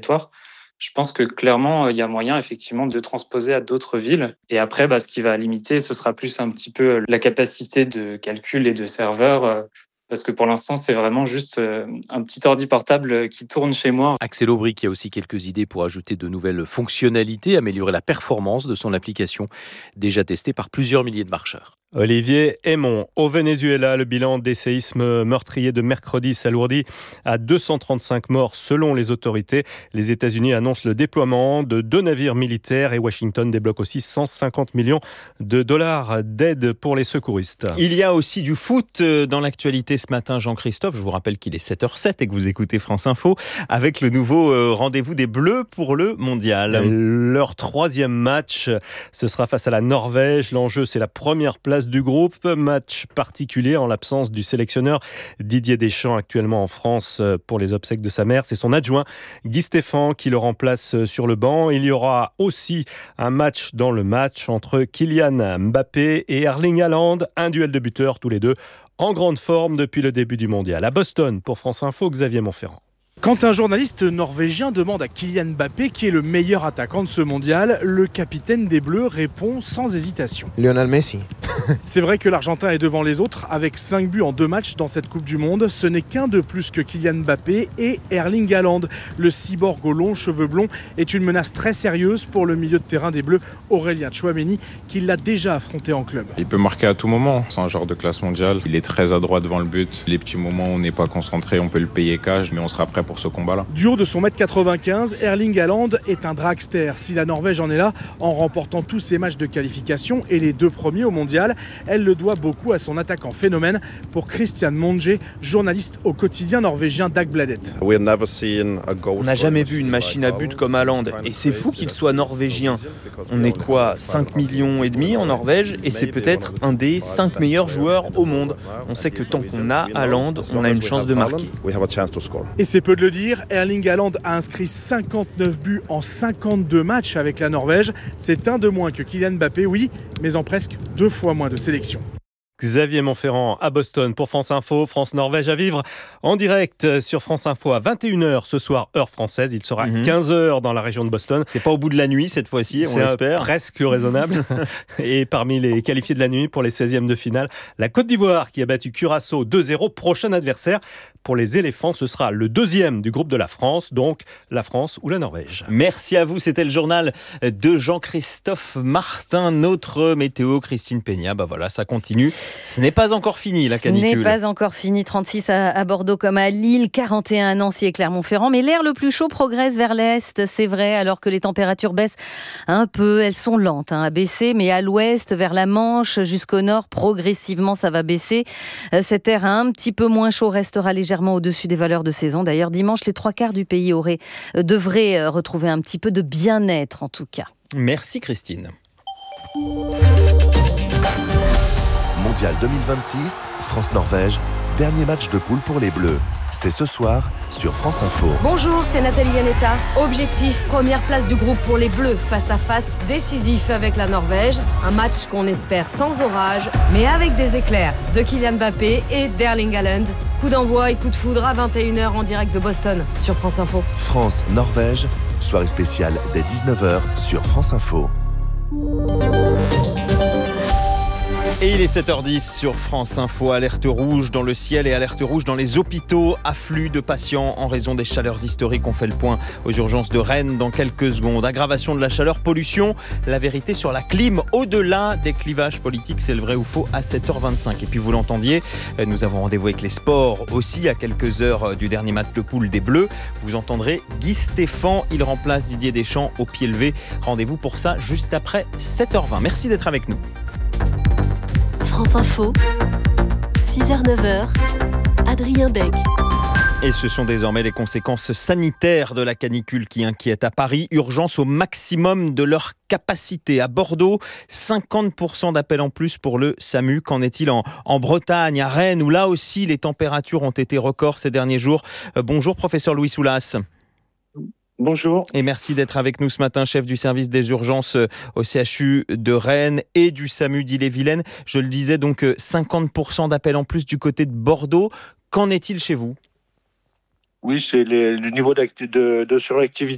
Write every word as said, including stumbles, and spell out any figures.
éliminatoires. Je pense que clairement, il y a moyen effectivement de transposer à d'autres villes. Et après, bah, ce qui va limiter, ce sera plus un petit peu la capacité de calcul et de serveur. euh, Parce que pour l'instant, c'est vraiment juste euh, un petit ordi portable qui tourne chez moi. Axel Aubry qui a aussi quelques idées pour ajouter de nouvelles fonctionnalités, améliorer la performance de son application, déjà testée par plusieurs milliers de marcheurs. Olivier Aymon. Au Venezuela, le bilan des séismes meurtriers de mercredi s'alourdit à deux cent trente-cinq morts selon les autorités. Les États-Unis annoncent le déploiement de deux navires militaires et Washington débloque aussi cent cinquante millions de dollars d'aide pour les secouristes. Il y a aussi du foot dans l'actualité ce matin, Jean-Christophe. Je vous rappelle qu'il est sept heures zéro sept et que vous écoutez France Info avec le nouveau rendez-vous des Bleus pour le Mondial. Leur troisième match, ce sera face à la Norvège. L'enjeu, c'est la première place du groupe. Match particulier en l'absence du sélectionneur Didier Deschamps, actuellement en France pour les obsèques de sa mère. C'est son adjoint Guy Stéphane qui le remplace sur le banc. Il y aura aussi un match dans le match entre Kylian Mbappé et Erling Haaland. Un duel de buteurs, tous les deux en grande forme depuis le début du mondial. À Boston, pour France Info, Xavier Montferrand. Quand un journaliste norvégien demande à Kylian Mbappé qui est le meilleur attaquant de ce mondial, le capitaine des Bleus répond sans hésitation. Lionel Messi. C'est vrai que l'Argentin est devant les autres avec cinq buts en deux matchs dans cette Coupe du Monde. Ce n'est qu'un de plus que Kylian Mbappé et Erling Haaland. Le cyborg aux longs cheveux blonds est une menace très sérieuse pour le milieu de terrain des Bleus, Aurélien Tchouaméni, qui l'a déjà affronté en club. Il peut marquer à tout moment. C'est un joueur de classe mondiale. Il est très adroit devant le but. Les petits moments où on n'est pas concentré, on peut le payer cash, mais on sera prêt pour ce combat-là. Du haut de son mètre quatre-vingt-quinze, Erling Haaland est un dragster. Si la Norvège en est là, en remportant tous ses matchs de qualification et les deux premiers au mondial, elle le doit beaucoup à son attaquant phénomène. Pour Christian Monge, journaliste au quotidien norvégien Dagbladet. On n'a jamais vu une machine à but comme Haaland et c'est fou qu'il soit norvégien. On est quoi, cinq millions et demi en Norvège et c'est peut-être un des cinq meilleurs joueurs au monde. On sait que tant qu'on a Haaland, on a une chance de marquer. Et c'est peu de le dire, Erling Haaland a inscrit cinquante-neuf buts en cinquante-deux matchs avec la Norvège. C'est un de moins que Kylian Mbappé, oui, mais en presque deux fois moins de sélections. Xavier Montferrand à Boston pour France Info. France-Norvège à vivre en direct sur France Info à vingt et une heures ce soir, heure française. Il sera mm-hmm. quinze heures dans la région de Boston. C'est pas au bout de la nuit cette fois-ci, on C'est l'espère. Presque raisonnable. Et parmi les qualifiés de la nuit pour les seizièmes de finale, la Côte d'Ivoire qui a battu Curaçao deux zéro. Prochain adversaire pour les éléphants, ce sera le deuxième du groupe de la France, donc la France ou la Norvège. Merci à vous, c'était le journal de Jean-Christophe Martin. Notre météo, Christine Peña, bah voilà, ça continue. Ce n'est pas encore fini la canicule. Ce n'est pas encore fini, trente-six à, à Bordeaux comme à Lille, quarante et un à Nancy et Clermont-Ferrand. Mais l'air le plus chaud progresse vers l'est, c'est vrai, alors que les températures baissent un peu. Elles sont lentes hein, à baisser, mais à l'ouest, vers la Manche, jusqu'au nord, progressivement ça va baisser. Euh, cet air un petit peu moins chaud restera légèrement au-dessus des valeurs de saison. D'ailleurs, dimanche, les trois quarts du pays auraient, euh, devraient euh, retrouver un petit peu de bien-être en tout cas. Merci Christine. Mondial deux mille vingt-six, France-Norvège, dernier match de poule pour les Bleus. C'est ce soir sur France Info. Bonjour, c'est Nathalie Yanetta. Objectif, première place du groupe pour les Bleus, face à face décisif avec la Norvège. Un match qu'on espère sans orage, mais avec des éclairs de Kylian Mbappé et d'Erling Haaland. Coup d'envoi et coup de foudre à vingt et une heures en direct de Boston sur France Info. France-Norvège, soirée spéciale dès dix-neuf heures sur France Info. Et il est sept heures dix sur France Info, alerte rouge dans le ciel et alerte rouge dans les hôpitaux. Afflux de patients en raison des chaleurs historiques. On fait le point aux urgences de Rennes dans quelques secondes. Aggravation de la chaleur, pollution, la vérité sur la clim. Au-delà des clivages politiques, c'est le vrai ou faux à sept heures vingt-cinq. Et puis vous l'entendiez, nous avons rendez-vous avec les sports aussi à quelques heures du dernier match de poule des Bleus. Vous entendrez Guy Stéphane, il remplace Didier Deschamps au pied levé. Rendez-vous pour ça juste après sept heures vingt. Merci d'être avec nous. France Info, six heures neuf heures, Adrien Deg. Et ce sont désormais les conséquences sanitaires de la canicule qui inquiètent à Paris. Urgence au maximum de leur capacité. À Bordeaux, cinquante pour cent d'appels en plus pour le SAMU. Qu'en est-il en, en Bretagne, à Rennes, où là aussi les températures ont été records ces derniers jours. Euh, bonjour professeur Louis Soulas. Bonjour. Et merci d'être avec nous ce matin, chef du service des urgences au C H U de Rennes et du SAMU d'Ille-et-Vilaine. Je le disais, donc cinquante pour cent d'appels en plus du côté de Bordeaux. Qu'en est-il chez vous ? Oui, c'est les, le niveau de, de suractivité